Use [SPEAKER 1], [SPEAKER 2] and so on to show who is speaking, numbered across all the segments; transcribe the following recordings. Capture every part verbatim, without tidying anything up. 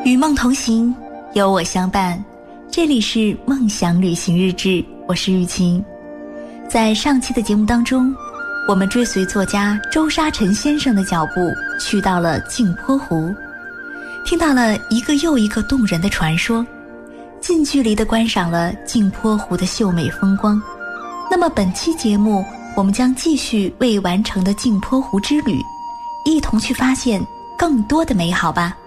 [SPEAKER 1] 与梦同行，有我相伴。这里是梦想旅行日志，我是玉琴。在上期的节目当中，我们追随作家周沙尘先生的脚步，去到了镜泊湖，听到了一个又一个动人的传说，近距离地观赏了镜泊湖的秀美风光。那么本期节目，我们将继续未完成的镜泊湖之旅，一同去发现更多的美好吧。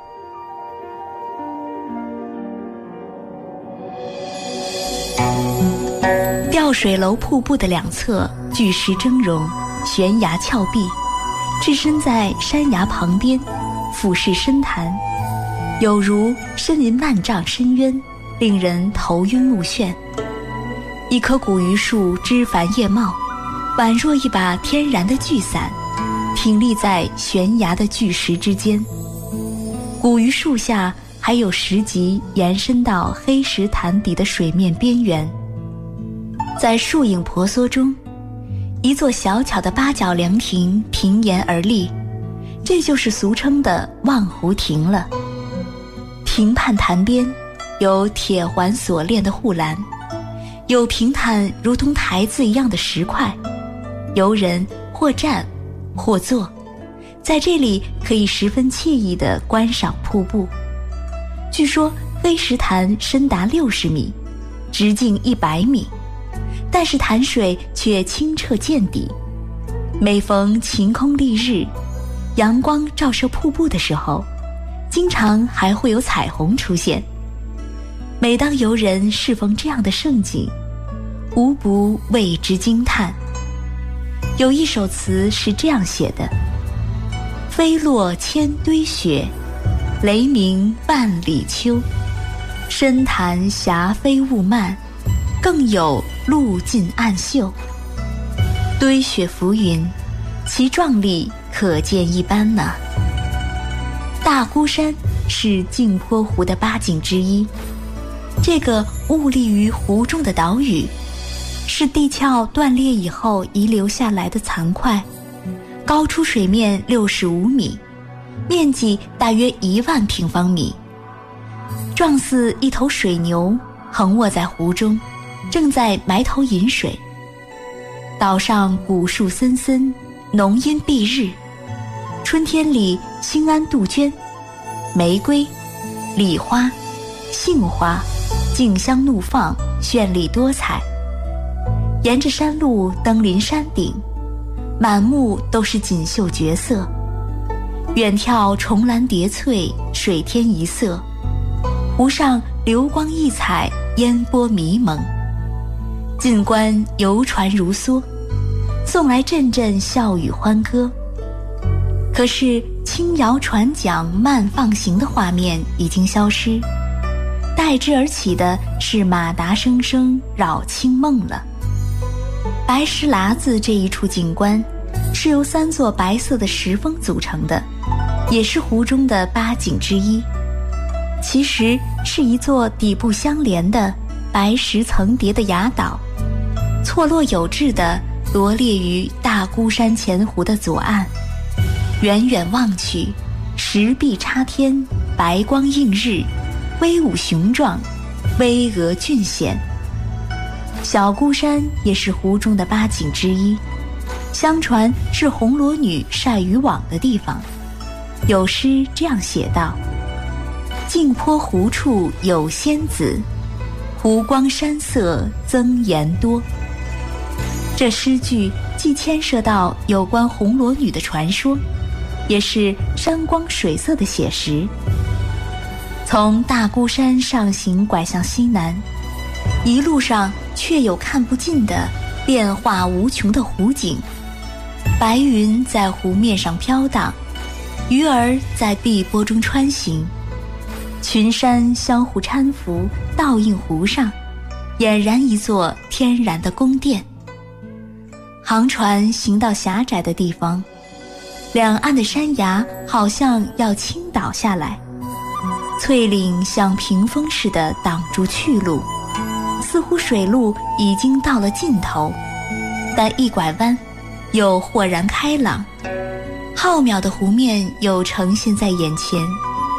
[SPEAKER 1] 吊水楼瀑布的两侧巨石峥嵘，悬崖峭壁，置身在山崖旁边，俯视深潭，有如身临万丈深渊，令人头晕目眩。一棵古榆树枝繁叶茂，宛若一把天然的巨伞，挺立在悬崖的巨石之间。古榆树下还有石级延伸到黑石潭底的水面边缘。在树影婆娑中，一座小巧的八角凉亭平沿而立，这就是俗称的望湖亭了。亭畔潭边有铁环锁链的护栏，有平坦如同台子一样的石块，游人或站或坐，在这里可以十分惬意地观赏瀑布。据说黑石潭深达六十米，直径一百米，但是潭水却清澈见底。每逢晴空丽日，阳光照射瀑布的时候，经常还会有彩虹出现。每当游人适逢这样的盛景，无不为之惊叹。有一首词是这样写的：飞落千堆雪，雷鸣万里秋，深潭霞飞雾漫，更有路尽暗秀。堆雪浮云，其壮丽可见一斑呢。大孤山是镜泊湖的八景之一，这个兀立于湖中的岛屿，是地壳断裂以后遗留下来的残块，高出水面六十五米，面积大约一万平方米，状似一头水牛横卧在湖中，正在埋头饮水。岛上古树森森，浓荫蔽日，春天里兴安杜鹃、玫瑰、李花、杏花竞相怒放，绚丽多彩。沿着山路登临山顶，满目都是锦绣绝色，远眺重峦叠翠，水天一色，湖上流光溢彩，烟波迷蒙。近观游船如梭，送来阵阵笑语欢歌。可是轻摇船桨慢放行的画面已经消失，代之而起的是马达声声扰清梦了。白石喇子这一处景观是由三座白色的石峰组成的，也是湖中的八景之一。其实是一座底部相连的白石层叠的崖岛，错落有致地罗列于大孤山前湖的左岸。远远望去，石壁插天，白光映日，威武雄壮，巍峨峻险。小孤山也是湖中的八景之一，相传是红罗女晒渔网的地方。有诗这样写道：镜泊湖处有仙子，湖光山色增颜多。这诗句既牵涉到有关红罗女的传说，也是山光水色的写实。从大孤山上行拐向西南，一路上却有看不尽的变化无穷的湖景。白云在湖面上飘荡，鱼儿在碧波中穿行，群山相互搀扶，倒映湖上，俨然一座天然的宫殿。航船行到狭窄的地方，两岸的山崖好像要倾倒下来，翠岭像屏风似的挡住去路，似乎水路已经到了尽头，但一拐弯又豁然开朗，浩渺的湖面又呈现在眼前，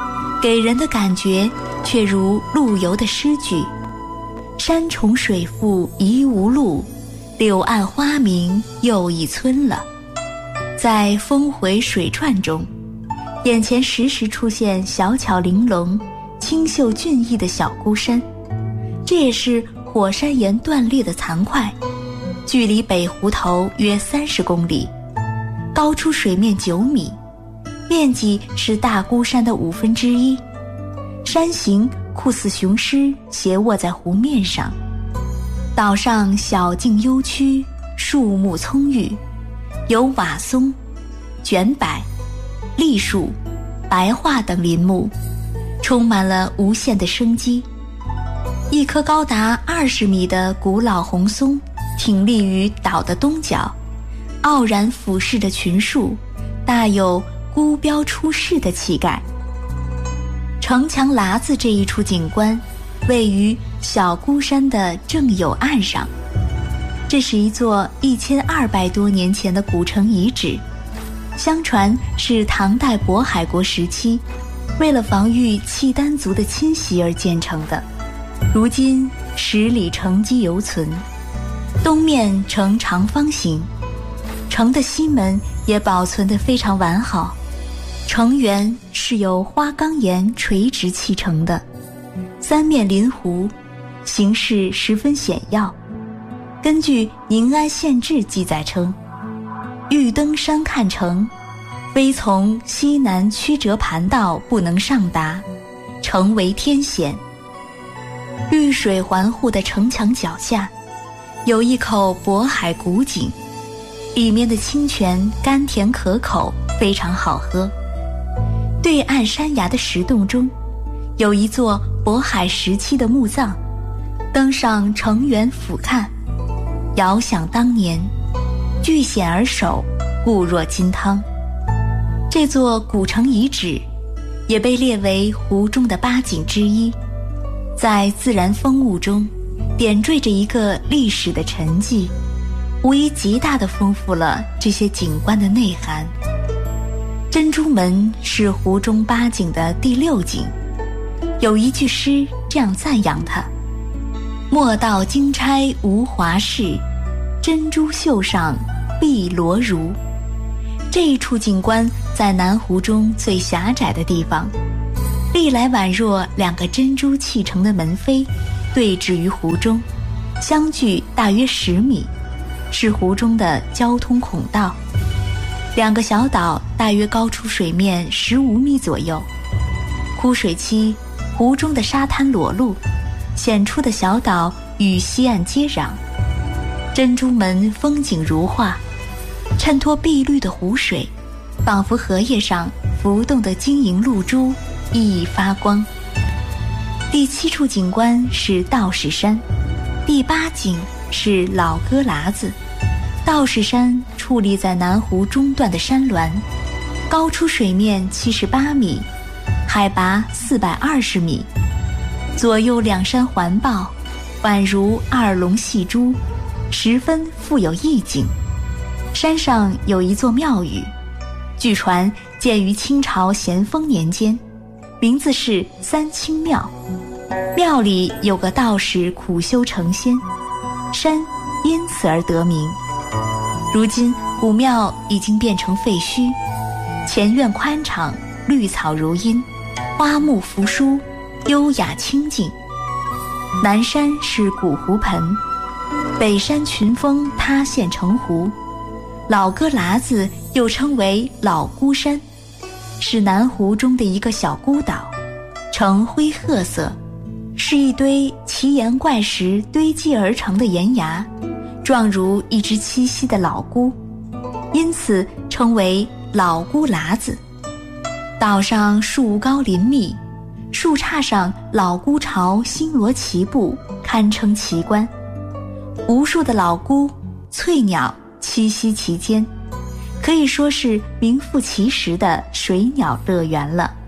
[SPEAKER 1] 给人的感觉却如陆游的诗句：山重水复疑无路，柳暗花明又一村了。在峰回水转中，眼前时时出现小巧玲珑、清秀俊逸的小孤山，这也是火山岩断裂的残块，距离北湖头约三十公里，高出水面九米，面积是大孤山的五分之一。山形酷似雄狮斜卧在湖面上，岛上小径幽曲，树木葱郁，有瓦松、卷柏、栗树、白桦等林木，充满了无限的生机。一棵高达二十米的古老红松挺立于岛的东角，傲然俯视着群树，大有孤标出世的气概。城墙喇子这一处景观位于小孤山的正友岸上，这是一座一千二百多年前的古城遗址，相传是唐代渤海国时期为了防御契丹族的侵袭而建成的，如今十里城基犹存。东面呈长方形，城的西门也保存得非常完好，城垣是由花岗岩垂直砌成的，三面临湖，形势十分险要。根据宁安县志记载称，欲登山看城，非从西南曲折盘道不能上达，诚为天险。绿水环护的城墙脚下有一口渤海古井，里面的清泉甘甜可口，非常好喝。对岸山崖的石洞中有一座渤海时期的墓葬，登上城垣俯瞰，遥想当年，据险而守，固若金汤。这座古城遗址也被列为湖中的八景之一，在自然风物中点缀着一个历史的沉寂，无疑极大地丰富了这些景观的内涵。珍珠门是湖中八景的第六景，有一句诗这样赞扬它：莫道金钗无华饰，珍珠绣上碧螺如。这一处景观在南湖中最狭窄的地方，历来宛若两个珍珠砌成的门扉，对峙于湖中，相距大约十米，是湖中的交通孔道。两个小岛大约高出水面十五米左右，枯水期湖中的沙滩裸露，显出的小岛与西岸接壤。珍珠门风景如画，衬托碧绿的湖水，仿佛荷叶上浮动的晶莹露珠，熠熠发光。第七处景观是道士山，第八景是老哥喇子。道士山矗立在南湖中段的山峦，高出水面七十八米，海拔四百二十米，左右两山环抱，宛如二龙戏珠，十分富有意境。山上有一座庙宇，据传建于清朝咸丰年间，名字是三清庙。庙里有个道士苦修成仙，山因此而得名。如今古庙已经变成废墟，前院宽敞，绿草如茵，花木扶疏，优雅清静。南山是古湖盆，北山群峰塌陷成湖。老哥喇子又称为老孤山，是南湖中的一个小孤岛，呈灰褐色，是一堆奇岩怪石堆积而成的岩崖，状如一只栖息的老孤，因此称为老孤喇子。岛上树高林密，树杈上老孤巢星罗棋布，堪称奇观。无数的老孤、翠鸟栖息其间，可以说是名副其实的水鸟乐园了。